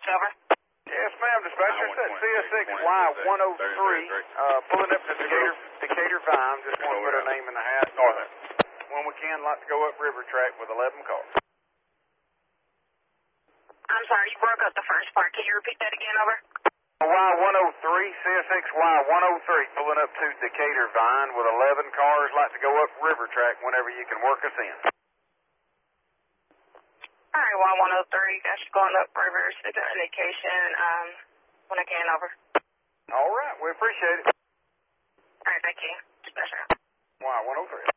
over. Yes, ma'am, dispatcher. It's that CSX-Y103, pulling up to Decatur Vine. Just want to put her name in the hat. Northern. When we can, like to go up River Track with 11 cars. I'm sorry, you broke up the first part. Can you repeat that again, over? Y103, CSX-Y103, pulling up to Decatur Vine with 11 cars. Like to go up River Track whenever you can work us in. All right, Y103, that's going up River, indication, when I can, over. All right, we appreciate it. All right, thank you. Dispatcher. Y103.